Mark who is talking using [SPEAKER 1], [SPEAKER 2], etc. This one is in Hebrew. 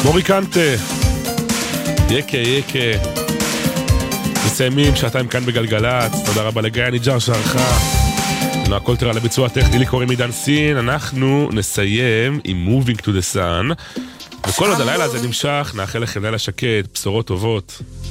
[SPEAKER 1] מורי קנטה, יקה מסיימים שעתיים כאן בגלגלץ. תודה רבה לגיא ניג'ר שערכה, נועה קולטר לביצוע הטכני, לי קוראים עידן סין. אנחנו נסיים עם Moving to the Sun, וכל עוד הלילה הזה נמשך נאחל לכם לילה שקט, בשורות טובות.